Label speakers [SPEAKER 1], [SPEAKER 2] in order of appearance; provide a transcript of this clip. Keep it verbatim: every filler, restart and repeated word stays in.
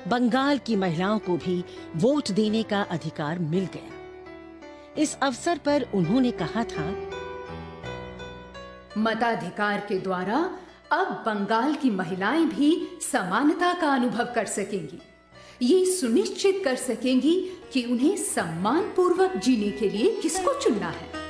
[SPEAKER 1] बंगाल की महिलाओं को भी वोट देने का अधिकार मिल गया। इस अवसर पर उन्होंने कहा था,
[SPEAKER 2] मताधिकार के द्वारा अब बंगाल की महिलाएं भी समानता का अनुभव कर सकेंगी। ये सुनिश्चित कर सकेंगी कि उन्हें सम्मान पूर्वक जीने के लिए किसको चुनना है।